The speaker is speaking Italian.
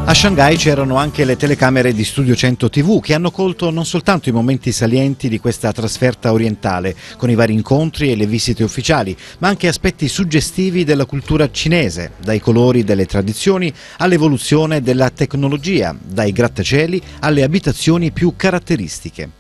A Shanghai c'erano anche le telecamere di Studio 100 TV che hanno colto non soltanto i momenti salienti di questa trasferta orientale, con i vari incontri e le visite ufficiali, ma anche aspetti suggestivi della cultura cinese, dai colori delle tradizioni all'evoluzione della tecnologia, dai grattacieli alle abitazioni più caratteristiche.